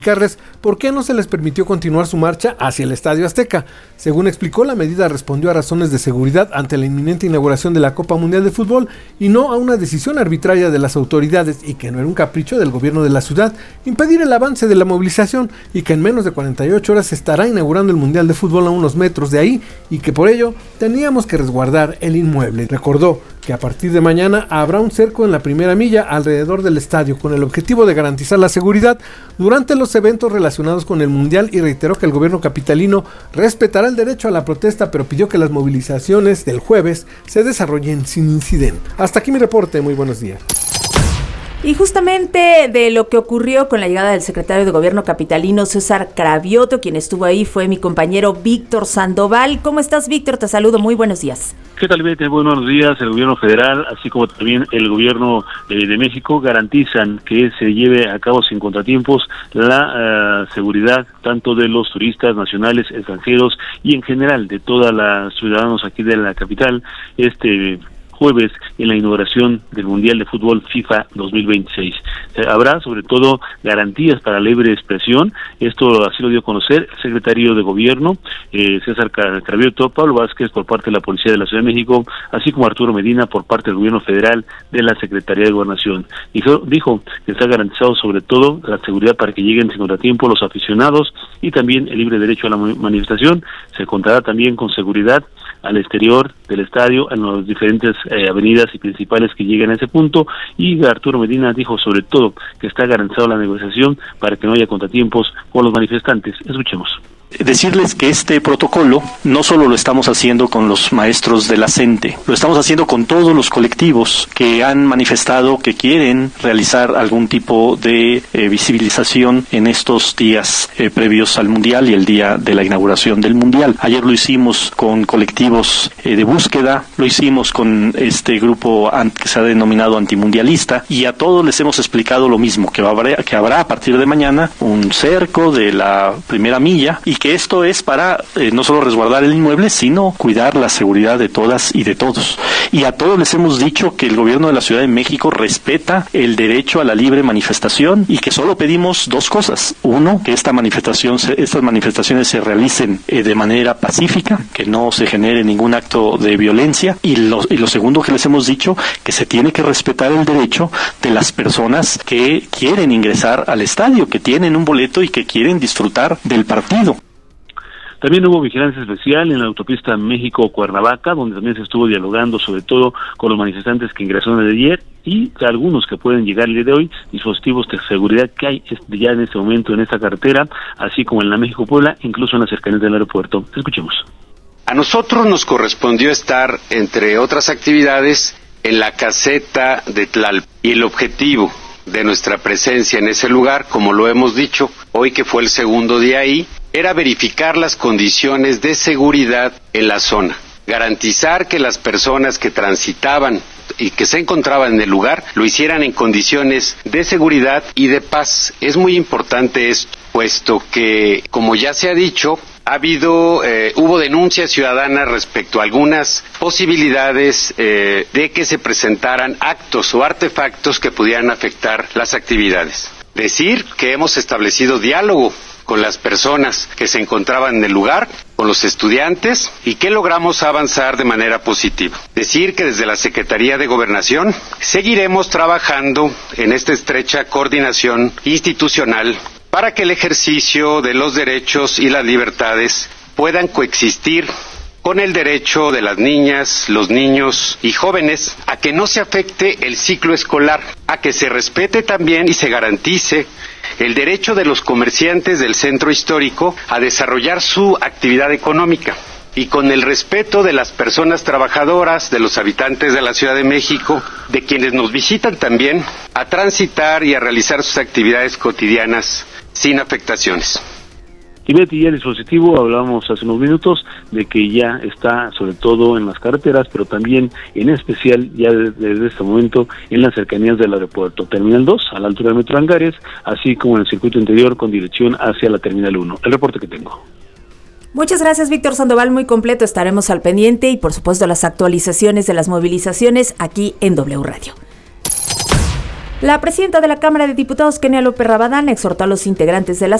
explicarles por qué no se les permitió continuar su marcha hacia el Estadio Azteca. Según explicó, la medida respondió a razones de seguridad ante la inminente inauguración de la Copa Mundial de Fútbol y no a una decisión arbitraria de las autoridades, y que no era un capricho del gobierno de la ciudad impedir el avance de la movilización, y que en menos de 48 horas se estará inaugurando el Mundial de Fútbol a unos metros de ahí y que por ello teníamos que resguardar el inmueble. Recordó que a partir de mañana habrá un cerco en la primera milla alrededor del estadio con el objetivo de garantizar la seguridad durante los eventos relacionados con el Mundial, y reiteró que el gobierno capitalino respetará el derecho a la protesta, pero pidió que las movilizaciones del jueves se desarrollen sin incidente. Hasta aquí mi reporte, muy buenos días. Y justamente de lo que ocurrió con la llegada del secretario de Gobierno capitalino, César Cravioto, quien estuvo ahí fue mi compañero Víctor Sandoval. ¿Cómo estás, Víctor? Te saludo, muy buenos días. ¿Qué tal, Betty? Buenos días. El gobierno federal, así como también el gobierno de México, garantizan que se lleve a cabo sin contratiempos la seguridad tanto de los turistas nacionales, extranjeros y en general de todos los ciudadanos aquí de la capital este jueves en la inauguración del Mundial de Fútbol FIFA 2026. Habrá sobre todo garantías para la libre expresión. Esto así lo dio a conocer el secretario de Gobierno, César Cravioto, Pablo Vázquez por parte de la Policía de la Ciudad de México, así como Arturo Medina por parte del Gobierno Federal de la Secretaría de Gobernación. Dijo que está garantizado sobre todo la seguridad para que lleguen sin contratiempo los aficionados y también el libre derecho a la manifestación. Se contará también con seguridad al exterior del estadio, en las diferentes avenidas y principales que lleguen a ese punto, y Arturo Medina dijo sobre todo que está garantizado la negociación para que no haya contratiempos con los manifestantes. Escuchemos. Decirles que este protocolo no solo lo estamos haciendo con los maestros de la CENTE, lo estamos haciendo con todos los colectivos que han manifestado que quieren realizar algún tipo de visibilización en estos días previos al Mundial y el día de la inauguración del Mundial. Ayer lo hicimos con colectivos de búsqueda, lo hicimos con este grupo que se ha denominado antimundialista, y a todos les hemos explicado lo mismo, que habrá a partir de mañana un cerco de la primera milla, y que esto es para no solo resguardar el inmueble, sino cuidar la seguridad de todas y de todos. Y a todos les hemos dicho que el gobierno de la Ciudad de México respeta el derecho a la libre manifestación y que solo pedimos dos cosas. Uno, que estas manifestaciones se realicen de manera pacífica, que no se genere ningún acto de violencia, y lo segundo que les hemos dicho, que se tiene que respetar el derecho de las personas que quieren ingresar al estadio, que tienen un boleto y que quieren disfrutar del partido. También hubo vigilancia especial en la autopista México-Cuernavaca, donde también se estuvo dialogando sobre todo con los manifestantes que ingresaron de ayer y algunos que pueden llegar el día de hoy, dispositivos de seguridad que hay ya en este momento en esta carretera, así como en la México-Puebla, incluso en las cercanías del aeropuerto. Escuchemos. A nosotros nos correspondió estar, entre otras actividades, en la caseta de Tlalpan, y el objetivo de nuestra presencia en ese lugar, como lo hemos dicho, hoy que fue el segundo día ahí, era verificar las condiciones de seguridad en la zona, garantizar que las personas que transitaban y que se encontraban en el lugar lo hicieran en condiciones de seguridad y de paz. Es muy importante esto, puesto que, como ya se ha dicho, hubo denuncias ciudadanas respecto a algunas posibilidades de que se presentaran actos o artefactos que pudieran afectar las actividades. Decir que hemos establecido diálogo con las personas que se encontraban en el lugar, con los estudiantes, y que logramos avanzar de manera positiva. Decir que desde la Secretaría de Gobernación seguiremos trabajando en esta estrecha coordinación institucional para que el ejercicio de los derechos y las libertades puedan coexistir con el derecho de las niñas, los niños y jóvenes a que no se afecte el ciclo escolar, a que se respete también y se garantice el derecho de los comerciantes del centro histórico a desarrollar su actividad económica, y con el respeto de las personas trabajadoras, de los habitantes de la Ciudad de México, de quienes nos visitan también, a transitar y a realizar sus actividades cotidianas sin afectaciones. Y Betty, ya el dispositivo, hablábamos hace unos minutos de que ya está sobre todo en las carreteras, pero también en especial ya desde este momento en las cercanías del aeropuerto. Terminal 2, a la altura del Metro Angares, así como en el circuito interior con dirección hacia la Terminal 1. El reporte que tengo. Muchas gracias, Víctor Sandoval, muy completo, estaremos al pendiente y por supuesto las actualizaciones de las movilizaciones aquí en W Radio. La presidenta de la Cámara de Diputados, Kenia López Rabadán, exhortó a los integrantes de la